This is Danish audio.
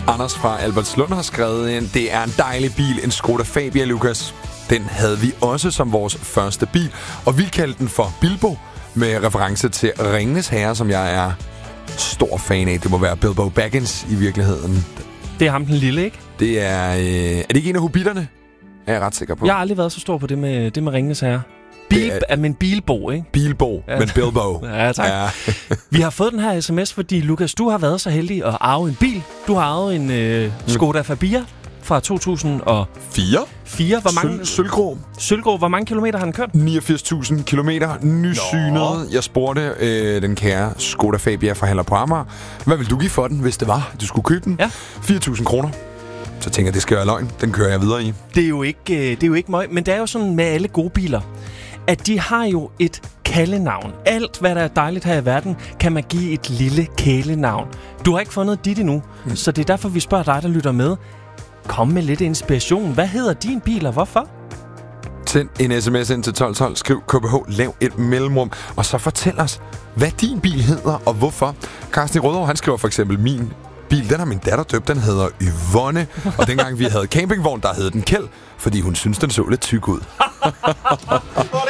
Anders fra Albertslund har skrevet ind, det er en dejlig bil, en Skoda Fabia, Lukas. Den havde vi også som vores første bil, og vi kaldte den for Bilbo, med reference til Ringenes Herre, som jeg er stor fan af. Det må være Bilbo Baggins i virkeligheden. Det er ham den lille, ikke? Det er det ikke en af hobitterne? Er jeg ret sikker på. Jeg har aldrig været så stor på det med Ringenes Herre. Men Bilbo, ikke? Bilbo, ja. Men Bilbo. Ja, tak. Ja. Vi har fået den her sms, fordi Lukas, du har været så heldig at arve en bil. Du har arvet en Skoda Fabia fra 2004. Hvor mange? Sølvgrå. Hvor mange kilometer har den kørt? 89.000 kilometer. Nysynet. Jeg spurgte den kære Skoda Fabia forhandler på Amager. Hvad vil du give for den, hvis det var, du skulle købe den? Ja. 4.000 kroner. Så tænker jeg, det skal være løgn. Den kører jeg videre i. Det er jo ikke møg, men det er jo sådan med alle gode biler, at de har jo et kaldenavn. Alt, hvad der er dejligt her i verden, kan man give et lille kælenavn. Du har ikke fundet dit endnu, så det er derfor, vi spørger dig, der lytter med. Kom med lidt inspiration. Hvad hedder din bil, og hvorfor? Send en sms ind til 1212, skriv KBH, lav et mellemrum, og så fortæl os, hvad din bil hedder, og hvorfor. Carsten i Rødovre, han skriver for eksempel, min bil, den har min datter døbt, den hedder Yvonne, og dengang vi havde campingvogn, der hed den Kjeld, fordi hun synes, den så lidt tyk ud.